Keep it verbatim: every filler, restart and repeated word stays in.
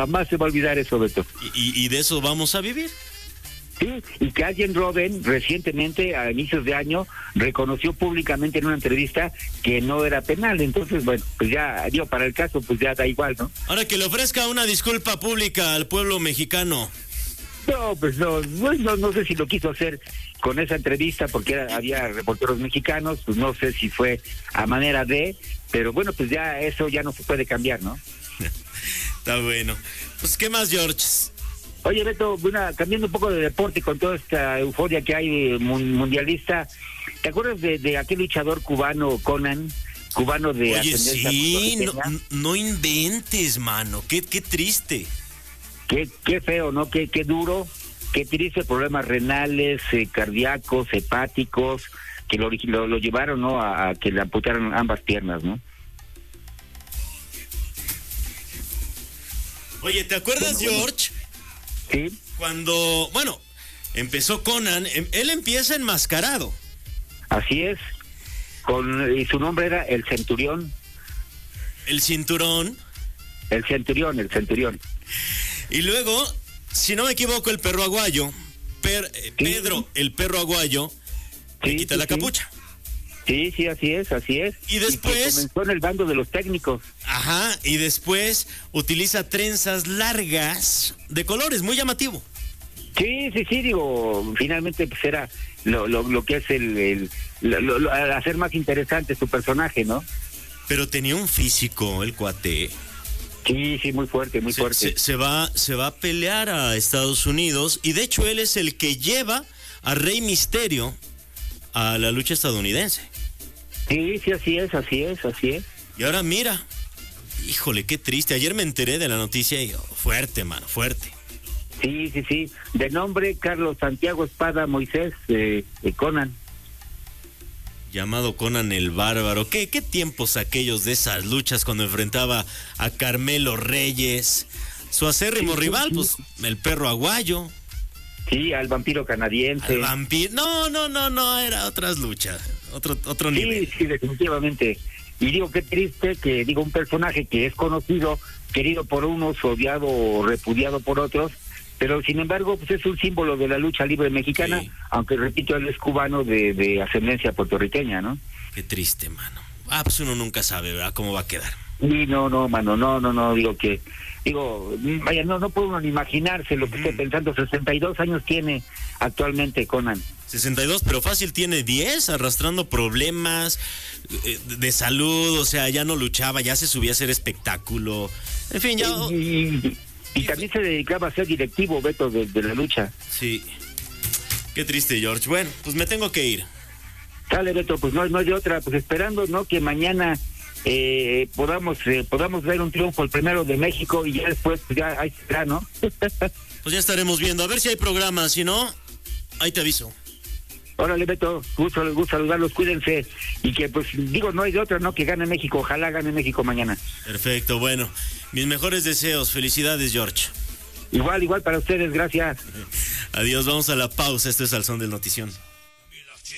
jamás se va a olvidar eso, Beto. Y, y de eso vamos a vivir. Sí, y que Arjen Robben recientemente, a inicios de año, reconoció públicamente en una entrevista que no era penal. Entonces, bueno, pues ya, digo, para el caso, pues ya da igual, ¿no? Ahora que le ofrezca una disculpa pública al pueblo mexicano. No, pues no, no, no sé si lo quiso hacer con esa entrevista porque era, había reporteros mexicanos, pues no sé si fue a manera de, pero bueno, pues ya eso ya no se puede cambiar, ¿no? Está bueno. Pues, ¿qué más, George? Oye, Beto, una, cambiando un poco de deporte con toda esta euforia que hay mundialista, ¿te acuerdas de, de aquel luchador cubano, Conan? Cubano de Oye, ascendencia sí, no, puertorriqueña. no inventes, mano, qué, qué triste. Qué, qué feo, ¿no? Qué, qué duro, qué triste, problemas renales, eh, cardíacos, hepáticos, que lo, lo, lo llevaron, ¿no? A, a que le amputaran ambas piernas, ¿no? Oye, ¿te acuerdas, Bueno, bueno. George? Sí. Cuando, bueno, empezó Conan, em- él empieza enmascarado. Así es. Con, y su nombre era el Centurión. El cinturón. El Centurión, el Centurión. Y luego, si no me equivoco, el perro aguayo, Per- eh, Sí. Pedro, el perro aguayo, le Sí, quita sí, la sí. capucha. Sí, sí, así es, así es. Y después- que comenzó en el bando de los técnicos. Ajá, y después utiliza trenzas largas de colores, muy llamativo. Sí, sí, sí, digo, finalmente pues era lo, lo, lo que es el, el lo, lo- lo- hacer más interesante su personaje, ¿no? Pero tenía un físico, el cuate. Sí, sí, muy fuerte, muy Se, fuerte. se- se va, se va a pelear a Estados Unidos y de hecho él es el que lleva a Rey Misterio a la lucha estadounidense. Sí, sí, así es, así es, así es. Y ahora mira, híjole, qué triste. Ayer me enteré de la noticia y oh, fuerte, mano, fuerte. Sí, sí, sí. De nombre Carlos Santiago Espada Moisés eh, eh, Conan. Llamado Conan el Bárbaro. ¿Qué, qué tiempos aquellos de esas luchas cuando enfrentaba a Carmelo Reyes? Su acérrimo Sí, sí, rival, sí. pues, el perro aguayo. Sí, al vampiro canadiense. El vampiro. No, no, no, no, era otras luchas. Otro, otro Sí, nivel. sí, definitivamente. Y digo, qué triste que, digo, un personaje que es conocido, querido por unos, odiado o repudiado por otros, pero sin embargo, pues es un símbolo de la lucha libre mexicana, Sí. aunque repito, él es cubano de, de ascendencia puertorriqueña, ¿no? Qué triste, mano. Ah, pues uno nunca sabe, ¿verdad? Cómo va a quedar. Y no, no, mano, no, no, no, digo que, digo, vaya, no, no puede uno ni imaginarse lo que esté pensando, sesenta y dos años tiene actualmente Conan. sesenta y dos, pero fácil tiene diez, arrastrando problemas eh, de salud, o sea, ya no luchaba, ya se subía a hacer espectáculo. En fin, ya... Y, y, y también se dedicaba a ser directivo, Beto, de, de la lucha. Sí. Qué triste, George. Bueno, pues me tengo que ir. Sale, Beto, pues no, no hay de otra, pues esperando, ¿no? Que mañana eh, podamos eh, podamos ver un triunfo, el primero de México, y ya después, pues ya ahí será, ¿no? Pues ya estaremos viendo, a ver si hay programa, si no, ahí te aviso. Órale, Beto, gusto, gusto saludarlos, cuídense, y que, pues, digo, no hay de otra, ¿no? Que gane México, ojalá gane México mañana. Perfecto, bueno, mis mejores deseos, felicidades, George. Igual, igual para ustedes, gracias. Adiós, vamos a la pausa, esto es Al Son del Notición.